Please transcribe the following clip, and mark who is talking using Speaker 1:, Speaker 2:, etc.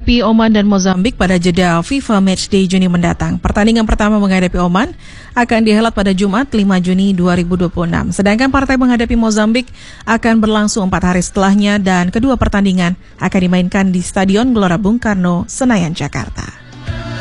Speaker 1: menghadapi Oman dan Mozambik pada jeda FIFA Matchday Juni mendatang. Pertandingan pertama menghadapi Oman akan dihelat pada Jumat 5 Juni 2026. Sedangkan partai menghadapi Mozambik akan berlangsung 4 hari setelahnya dan kedua pertandingan akan dimainkan di Stadion Gelora Bung Karno, Senayan, Jakarta.